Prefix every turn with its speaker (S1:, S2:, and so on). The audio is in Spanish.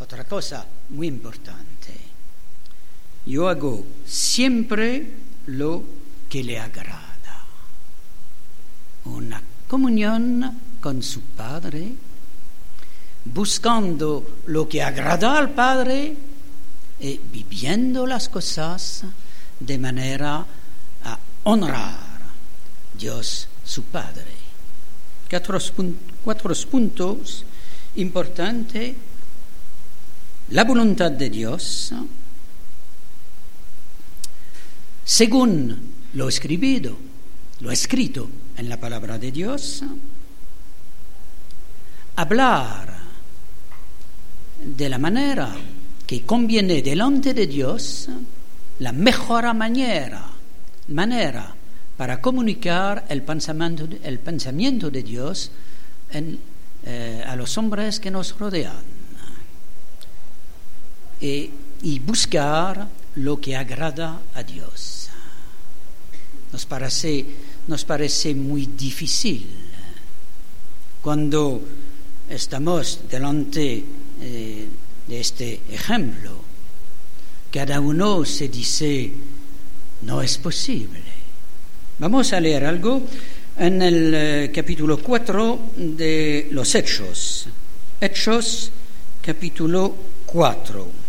S1: otra cosa muy importante. Yo hago siempre lo que le agrada. Una comunión con su Padre, buscando lo que agrada al Padre y viviendo las cosas de manera a honrar a Dios su Padre. Cuatro puntos importantes. La voluntad de Dios, según lo escrito en la palabra de Dios, hablar de la manera que conviene delante de Dios, la mejor manera para comunicar el pensamiento de Dios a los hombres que nos rodean. Y buscar lo que agrada a Dios. Nos parece muy difícil cuando estamos delante de este ejemplo. Cada uno se dice, no es posible. Vamos a leer algo en el capítulo 4 de los Hechos. Hechos, capítulo 4.